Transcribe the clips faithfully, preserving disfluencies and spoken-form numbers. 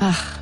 Ach,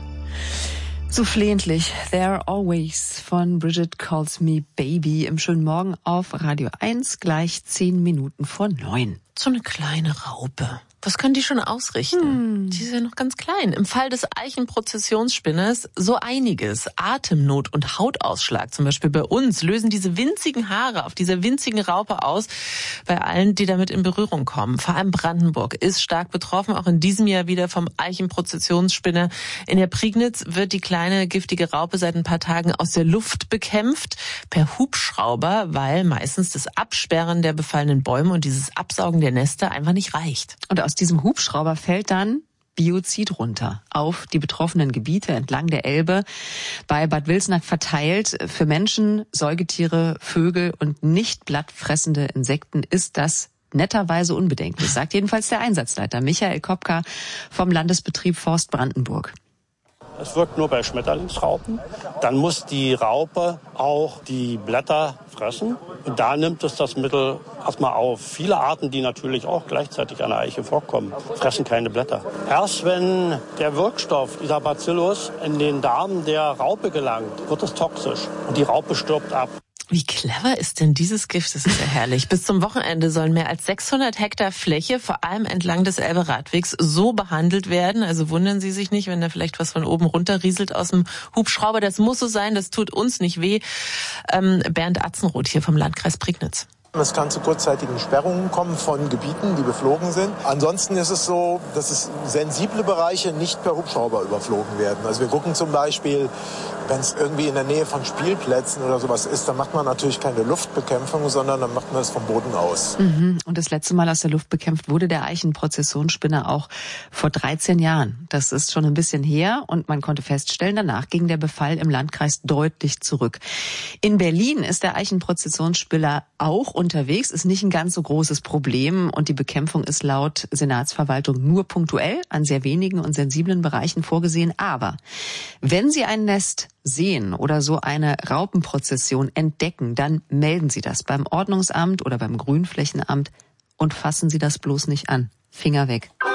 so flehentlich. There Always von Bridget Calls Me Baby im schönen Morgen auf Radio eins, gleich zehn Minuten vor neun. So eine kleine Raupe. Was können die schon ausrichten? Hm. Die ist ja noch ganz klein. Im Fall des Eichenprozessionsspinners so einiges. Atemnot und Hautausschlag, zum Beispiel bei uns, lösen diese winzigen Haare auf dieser winzigen Raupe aus, bei allen, die damit in Berührung kommen. Vor allem Brandenburg ist stark betroffen, auch in diesem Jahr wieder vom Eichenprozessionsspinner. In der Prignitz wird die kleine giftige Raupe seit ein paar Tagen aus der Luft bekämpft, per Hubschrauber, weil meistens das Absperren der befallenen Bäume und dieses Absaugen der Nester einfach nicht reicht. Und aus diesem Hubschrauber fällt dann Biozid runter auf die betroffenen Gebiete entlang der Elbe bei Bad Wilsnack verteilt. Für Menschen, Säugetiere, Vögel und nicht blattfressende Insekten ist das netterweise unbedenklich, sagt jedenfalls der Einsatzleiter Michael Kopka vom Landesbetrieb Forst Brandenburg. Es wirkt nur bei Schmetterlingsraupen. Dann muss die Raupe auch die Blätter fressen. Und da nimmt es das Mittel erstmal auf. Viele Arten, die natürlich auch gleichzeitig an der Eiche vorkommen, fressen keine Blätter. Erst wenn der Wirkstoff, dieser Bacillus, in den Darm der Raupe gelangt, wird es toxisch. Und die Raupe stirbt ab. Wie clever ist denn dieses Gift? Das ist ja herrlich. Bis zum Wochenende sollen mehr als sechshundert Hektar Fläche, vor allem entlang des Elbe-Radwegs, so behandelt werden. Also wundern Sie sich nicht, wenn da vielleicht was von oben runter rieselt aus dem Hubschrauber. Das muss so sein, das tut uns nicht weh. Ähm, Bernd Atzenroth hier vom Landkreis Prignitz. Es kann zu kurzzeitigen Sperrungen kommen von Gebieten, die beflogen sind. Ansonsten ist es so, dass es sensible Bereiche nicht per Hubschrauber überflogen werden. Also wir gucken zum Beispiel, wenn es irgendwie in der Nähe von Spielplätzen oder sowas ist, dann macht man natürlich keine Luftbekämpfung, sondern dann macht man es vom Boden aus. Mhm. Und das letzte Mal aus der Luft bekämpft wurde der Eichenprozessionsspinner auch vor dreizehn Jahren. Das ist schon ein bisschen her und man konnte feststellen, danach ging der Befall im Landkreis deutlich zurück. In Berlin ist der Eichenprozessionsspinner auch unterwegs, ist nicht ein ganz so großes Problem und die Bekämpfung ist laut Senatsverwaltung nur punktuell an sehr wenigen und sensiblen Bereichen vorgesehen. Aber wenn Sie ein Nest sehen oder so eine Raupenprozession entdecken, dann melden Sie das beim Ordnungsamt oder beim Grünflächenamt und fassen Sie das bloß nicht an. Finger weg.